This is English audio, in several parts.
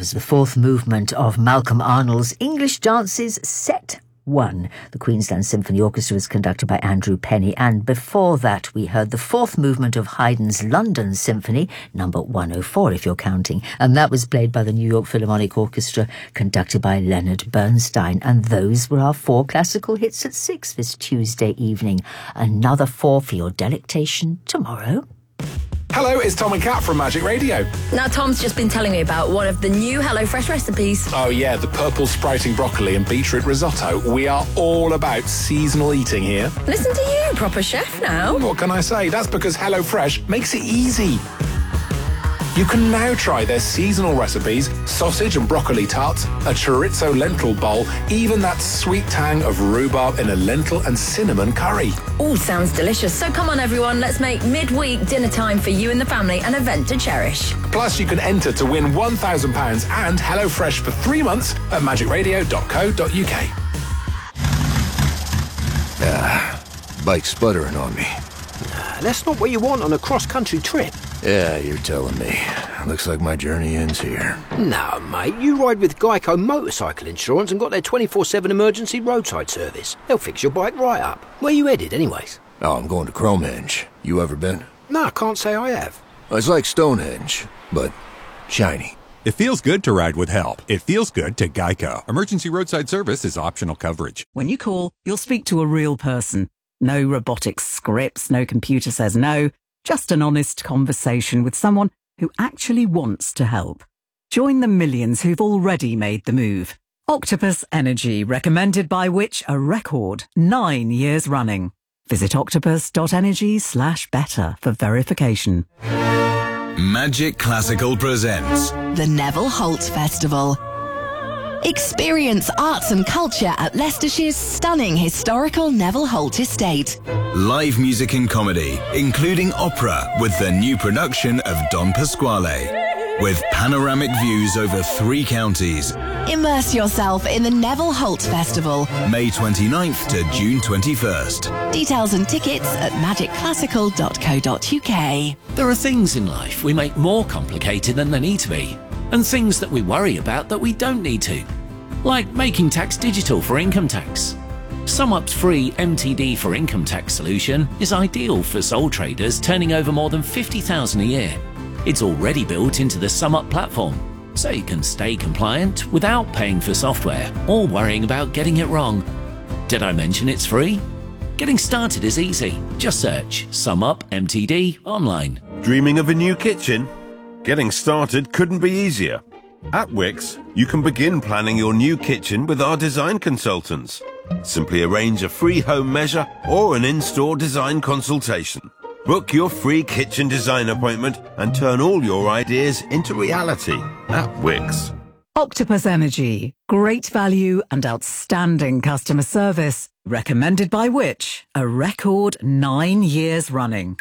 was the fourth movement of Malcolm Arnold's English Dances Set 1. The Queensland Symphony Orchestra was conducted by Andrew Penny, and before that we heard the fourth movement of Haydn's London Symphony, number 104 if you're counting, and that was played by the New York Philharmonic Orchestra, conducted by Leonard Bernstein. And those were our 4 classical hits at 6 this Tuesday evening. Another 4 for your delectation tomorrow. Hello, it's Tom and Kat from Magic Radio. Now, Tom's just been telling me about one of the new HelloFresh recipes. Oh yeah, the purple sprouting broccoli and beetroot risotto. We are all about seasonal eating here. Listen to you, proper chef now. What can I say? That's because HelloFresh makes it easy. You can now try their seasonal recipes, sausage and broccoli tarts, a chorizo lentil bowl, even that sweet tang of rhubarb in a lentil and cinnamon curry. All sounds delicious. So come on, everyone, let's make midweek dinner time for you and the family an event to cherish. Plus, you can enter to win £1,000 and HelloFresh for 3 months at magicradio.co.uk. Bike's sputtering on me. That's not what you want on a cross-country trip. Yeah, you're telling me. Looks like my journey ends here. No, mate, you ride with Geico Motorcycle Insurance and got their 24/7 emergency roadside service. They'll fix your bike right up. Where you headed, anyways? Oh, I'm going to Cromenge. You ever been? No, I can't say I have. It's like Stonehenge, but shiny. It feels good to ride with help. It feels good to Geico. Emergency roadside service is optional coverage. When you call, you'll speak to a real person. No robotic scripts, no computer says no. Just an honest conversation with someone who actually wants to help. Join the millions who've already made the move. Octopus Energy, recommended by Which, a record 9 years running. Visit octopus.energy/better for verification. Magic Classical presents the Neville Holt Festival. Experience arts and culture at Leicestershire's stunning historical Neville Holt estate. live music and comedy, including opera with the new production of Don Pasquale, with panoramic views over 3 counties. Immerse yourself in the Neville Holt Festival, May 29th to June 21st. Details and tickets at magicclassical.co.uk. There are things in life we make more complicated than they need to be, and things that we worry about that we don't need to, like making tax digital for income tax. SumUp's free MTD for income tax solution is ideal for sole traders turning over more than $50,000 a year. It's already built into the SumUp platform, so you can stay compliant without paying for software or worrying about getting it wrong. Did I mention it's free? Getting started is easy. Just search SumUp MTD online. Dreaming of a new kitchen? Getting started couldn't be easier. At Wix, you can begin planning your new kitchen with our design consultants. Simply arrange a free home measure or an in-store design consultation. Book your free kitchen design appointment and turn all your ideas into reality at Wix. Octopus Energy, great value and outstanding customer service. Recommended by Which, a record 9 years running.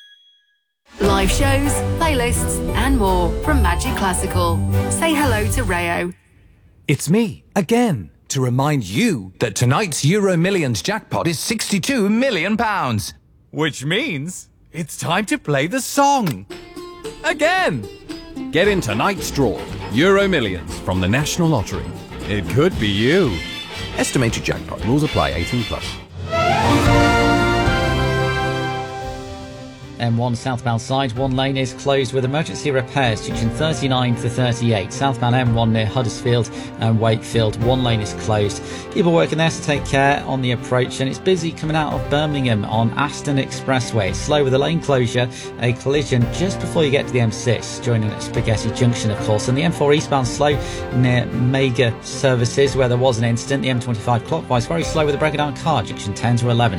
Live shows, playlists and more from Magic Classical. Say hello to Rayo. It's me, again, to remind you that tonight's Euro Millions jackpot is £62 million. Which means it's time to play the song. Again! Get in tonight's draw, Euro Millions from the National Lottery. It could be you. Estimated jackpot. Rules apply. 18+. M1 southbound side, one lane is closed with emergency repairs, junction 39 to 38. Southbound M1 near Huddersfield and Wakefield, one lane is closed. People working there, so take care on the approach. And it's busy coming out of Birmingham on Aston Expressway. It's slow with a lane closure, a collision just before you get to the M6, joining at Spaghetti Junction, of course. And the M4 eastbound slow near Mega Services, where there was an incident. The M25 clockwise very slow with a breakdown car, junction 10 to 11.